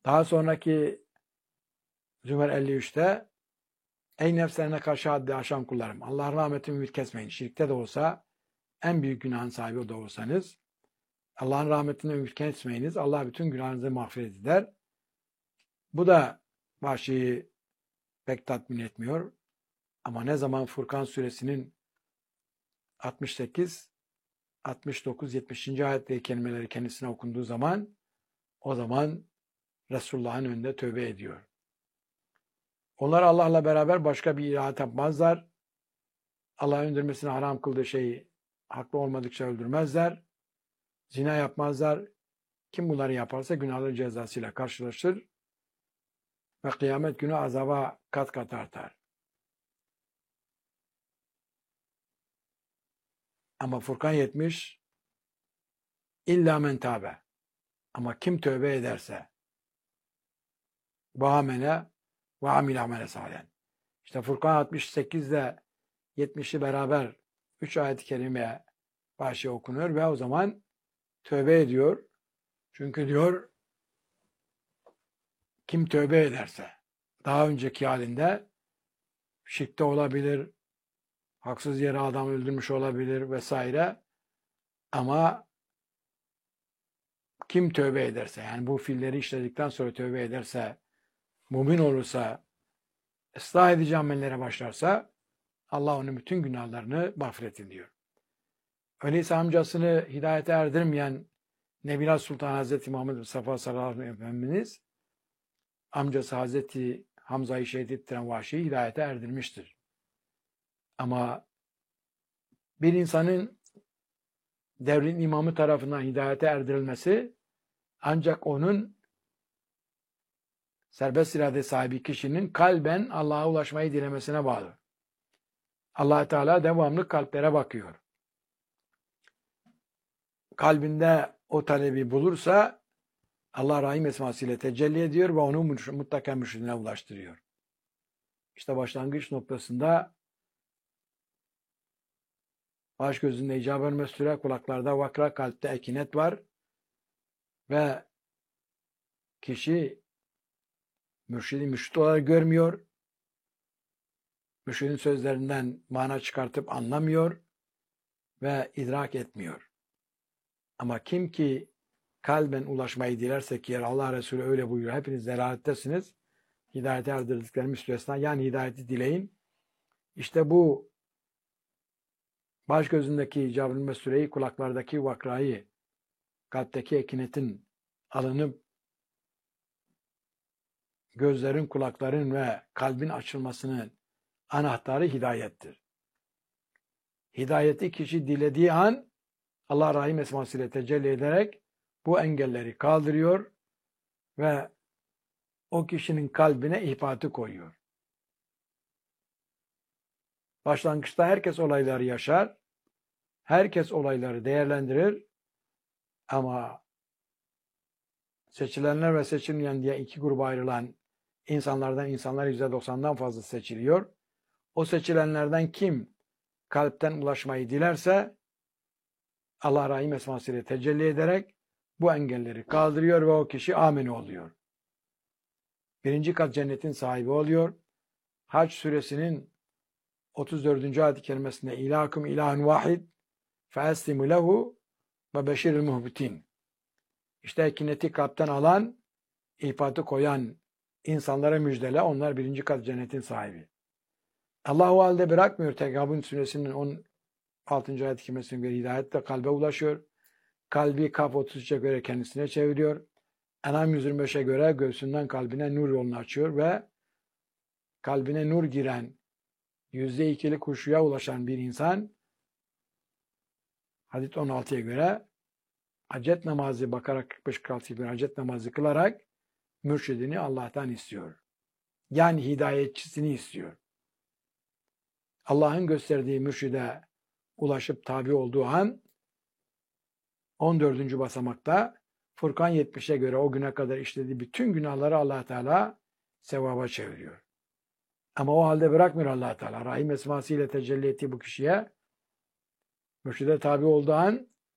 Daha sonraki Zümer 53'te ey nefslerine karşı haddi aşan kullarım. Allah'ın rahmetini ümit kesmeyin. Şirkte de olsa en büyük günahın sahibi de olsanız Allah'ın rahmetine ümit kesmeyiniz. Allah bütün günahınızı mağfiret eder. Bu da Vahşi'yi pek tatmin etmiyor. Ama ne zaman Furkan suresinin 68, 69, 70. ayet kelimeleri kendisine okunduğu zaman o zaman Resulullah'ın önünde tövbe ediyor. Onlar Allah'la beraber başka bir ilahe tapmazlar. Allah'ın öldürmesini haram kıldığı şeyi haklı olmadıkça öldürmezler. Zina yapmazlar. Kim bunları yaparsa günahları cezasıyla karşılaşır ve kıyamet günü azaba kat kat artar. Ama Furkan 70 İlla men tâbe. Ama kim tövbe ederse ve amene ve amile amele salihen. İşte Furkan 68 ile 70'i beraber 3 ayet-i kerimeye başı okunuyor ve o zaman tövbe ediyor. Çünkü diyor kim tövbe ederse daha önceki halinde şirkte olabilir, haksız yere adam öldürmüş olabilir vesaire ama kim tövbe ederse yani bu fiilleri işledikten sonra tövbe ederse mümin olursa ıslah edici amellere başlarsa Allah onun bütün günahlarını mağfiret ediyor. Öyleyse amcasını hidayete erdirmeyen Nebilat Sultan Hazreti Muhammed Mustafa sallallahu aleyhi ve Efendimiz amcası Hazreti Hamza'yı şehit ettiren Vahşi'yi hidayete erdirmiştir. Ama bir insanın devrin imamı tarafından hidayete erdirilmesi ancak onun serbest irade sahibi kişinin kalben Allah'a ulaşmayı dilemesine bağlı. Allah Teala devamlı kalplere bakıyor. Kalbinde o talebi bulursa Allah Rahim esmasıyla tecelli ediyor ve onu mutlaka mürşidine ulaştırıyor. İşte başlangıç noktasında baş gözünde icaben mesture, kulaklarda vakra, kalpte ekinet var ve kişi mürşidi mürşid olarak görmüyor. Mürşidin sözlerinden mana çıkartıp anlamıyor ve idrak etmiyor. Ama kim ki kalben ulaşmayı dilerse ki Allah Resulü öyle buyuruyor. Hepiniz delalettesiniz. Hidayete erdirdikleri müstesna. Yani hidayeti dileyin. İşte bu baş gözündeki icabın mesureyi, kulaklardaki vakrayı, kalpteki ekinetin alınıp gözlerin, kulakların ve kalbin açılmasının anahtarı hidayettir. Hidayeti kişi dilediği an Allah Rahim esmasıyla tecelli ederek bu engelleri kaldırıyor ve o kişinin kalbine ihbatı koyuyor. Başlangıçta herkes olayları yaşar, herkes olayları değerlendirir ama seçilenler ve seçilmeyen diye iki gruba ayrılan insanlardan insanlar %90'dan fazla seçiliyor. O seçilenlerden kim kalpten ulaşmayı dilerse Allah Rahim esmasıyla tecelli ederek bu engelleri kaldırıyor ve o kişi amine oluyor. Birinci kat cennetin sahibi oluyor. Hac suresinin 34. ayet-i kerimesinde ilakum ilahun vahid feeslimu lehu ve beşiril muhbitin. İşte ekineti kalpten alan, ihbatı koyan insanlara müjdele. Onlar birinci kat cennetin sahibi. Allah o halde bırakmıyor. Tegabun suresinin 16. ayet-i kerimesine göre hidayet de kalbe ulaşıyor. Kalbi Kaf 33'e göre kendisine çeviriyor. En'am 125'e göre göğsünden kalbine nur yolunu açıyor ve kalbine nur giren %2'lik huşuya ulaşan bir insan hadis 16'ya göre hacet namazı bakarak 45-46 bir hacet namazı kılarak mürşidini Allah'tan istiyor. Yani hidayetçisini istiyor. Allah'ın gösterdiği mürşide ulaşıp tabi olduğu an 14. basamakta Furkan 70'e göre o güne kadar işlediği bütün günahları Allah Teala sevaba çeviriyor. Ama o halde bırakmıyor Allah Teala. Rahim esmasıyla tecelli ettiği bu kişiye mürşide tabi olduğu an